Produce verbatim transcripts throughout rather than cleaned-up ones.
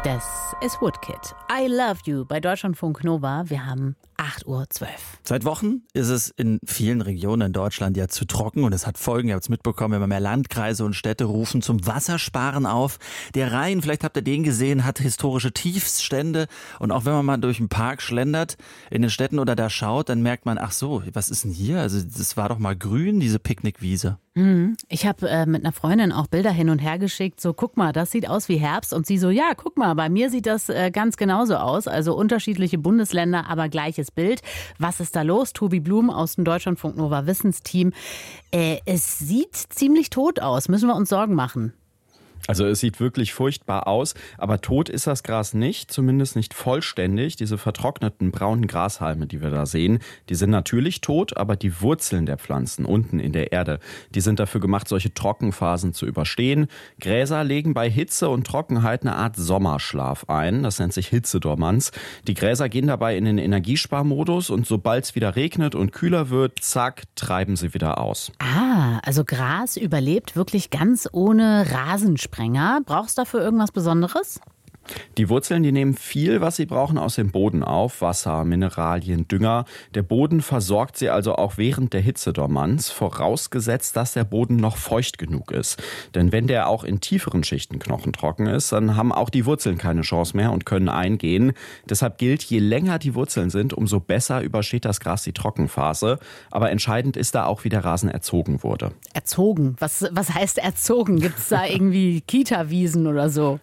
Das ist Woodkid. I Love You bei Deutschlandfunk Nova. Wir haben acht Uhr zwölf. Seit Wochen ist es in vielen Regionen in Deutschland ja zu trocken und es hat Folgen. Ihr habt es mitbekommen, immer mehr Landkreise und Städte rufen zum Wassersparen auf. Der Rhein, vielleicht habt ihr den gesehen, hat historische Tiefstände und auch wenn man mal durch den Park schlendert in den Städten oder da schaut, dann merkt man, ach so, was ist denn hier? Also das war doch mal grün, diese Picknickwiese. Ich habe äh, mit einer Freundin auch Bilder hin und her geschickt, so guck mal, das sieht aus wie Herbst und sie so, ja, guck mal, bei mir sieht das äh, ganz genauso aus, also unterschiedliche Bundesländer, aber gleiches Bild. Was ist da los? Tobi Blum aus dem Deutschlandfunk Nova Wissensteam. Äh, es sieht ziemlich tot aus, müssen wir uns Sorgen machen? Also es sieht wirklich furchtbar aus, aber tot ist das Gras nicht, zumindest nicht vollständig. Diese vertrockneten braunen Grashalme, die wir da sehen, die sind natürlich tot, aber die Wurzeln der Pflanzen unten in der Erde, die sind dafür gemacht, solche Trockenphasen zu überstehen. Gräser legen bei Hitze und Trockenheit eine Art Sommerschlaf ein, das nennt sich Hitzedormanz. Die Gräser gehen dabei in den Energiesparmodus und sobald es wieder regnet und kühler wird, zack, treiben sie wieder aus. Ah, also Gras überlebt wirklich ganz ohne Rasensprenger. Brauchst du dafür irgendwas Besonderes? Die Wurzeln, die nehmen viel, was sie brauchen, aus dem Boden auf. Wasser, Mineralien, Dünger. Der Boden versorgt sie also auch während der Hitzedormanz, vorausgesetzt, dass der Boden noch feucht genug ist. Denn wenn der auch in tieferen Schichten knochentrocken ist, dann haben auch die Wurzeln keine Chance mehr und können eingehen. Deshalb gilt, je länger die Wurzeln sind, umso besser übersteht das Gras die Trockenphase. Aber entscheidend ist da auch, wie der Rasen erzogen wurde. Erzogen? Was, was heißt erzogen? Gibt es da irgendwie Kita-Wiesen oder so?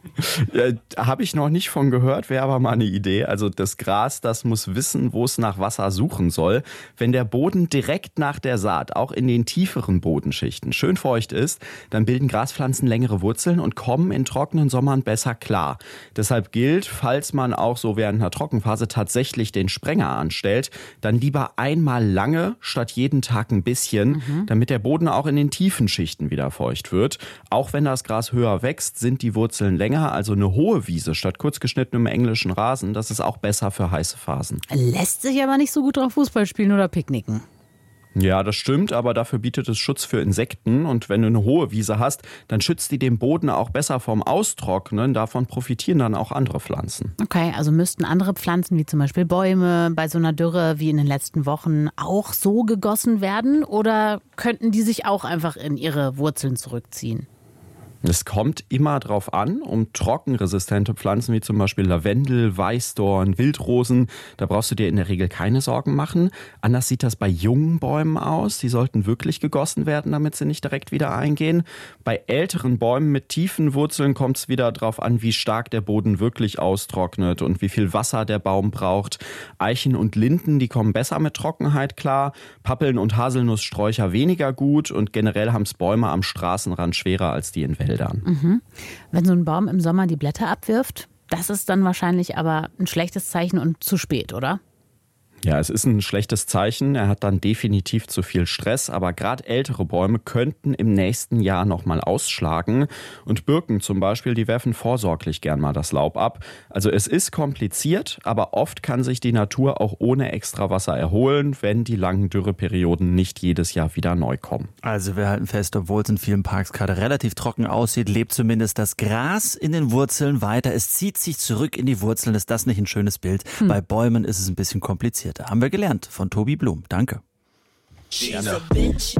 Ja, habe ich noch nicht von gehört, wäre aber mal eine Idee. Also das Gras, das muss wissen, wo es nach Wasser suchen soll. Wenn der Boden direkt nach der Saat, auch in den tieferen Bodenschichten, schön feucht ist, dann bilden Graspflanzen längere Wurzeln und kommen in trockenen Sommern besser klar. Deshalb gilt, falls man auch so während einer Trockenphase tatsächlich den Sprenger anstellt, dann lieber einmal lange statt jeden Tag ein bisschen, mhm. damit der Boden auch in den tiefen Schichten wieder feucht wird. Auch wenn das Gras höher wächst, sind die Wurzeln länger. Also eine hohe Wiese statt kurz geschnittenem englischen Rasen, das ist auch besser für heiße Phasen. Lässt sich aber nicht so gut drauf Fußball spielen oder picknicken. Ja, das stimmt, aber dafür bietet es Schutz für Insekten. Und wenn du eine hohe Wiese hast, dann schützt die den Boden auch besser vom Austrocknen. Davon profitieren dann auch andere Pflanzen. Okay, also müssten andere Pflanzen wie zum Beispiel Bäume bei so einer Dürre wie in den letzten Wochen auch so gegossen werden? Oder könnten die sich auch einfach in ihre Wurzeln zurückziehen? Es kommt immer drauf an, um trockenresistente Pflanzen wie zum Beispiel Lavendel, Weißdorn, Wildrosen, da brauchst du dir in der Regel keine Sorgen machen. Anders sieht das bei jungen Bäumen aus. Die sollten wirklich gegossen werden, damit sie nicht direkt wieder eingehen. Bei älteren Bäumen mit tiefen Wurzeln kommt es wieder drauf an, wie stark der Boden wirklich austrocknet und wie viel Wasser der Baum braucht. Eichen und Linden, die kommen besser mit Trockenheit klar. Pappeln und Haselnusssträucher weniger gut und generell haben es Bäume am Straßenrand schwerer als die in Wäldern. Mhm. Wenn so ein Baum im Sommer die Blätter abwirft, das ist dann wahrscheinlich aber ein schlechtes Zeichen und zu spät, oder? Ja, es ist ein schlechtes Zeichen. Er hat dann definitiv zu viel Stress. Aber gerade ältere Bäume könnten im nächsten Jahr nochmal ausschlagen. Und Birken zum Beispiel, die werfen vorsorglich gern mal das Laub ab. Also es ist kompliziert, aber oft kann sich die Natur auch ohne extra Wasser erholen, wenn die langen Dürreperioden nicht jedes Jahr wieder neu kommen. Also wir halten fest, obwohl es in vielen Parks gerade relativ trocken aussieht, lebt zumindest das Gras in den Wurzeln weiter. Es zieht sich zurück in die Wurzeln. Ist das nicht ein schönes Bild? Hm. Bei Bäumen ist es ein bisschen kompliziert. Haben wir gelernt von Tobi Blum. Danke. Gerne.